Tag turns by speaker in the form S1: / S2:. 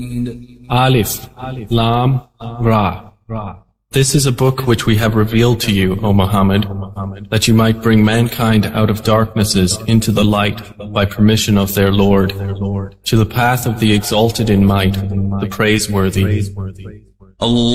S1: Alif, Lam, Ra. This is a book which we have revealed to you, O Muhammad, that you might bring mankind out of darknesses into the light by permission of their Lord, to the path of the exalted in might, the praiseworthy. Allah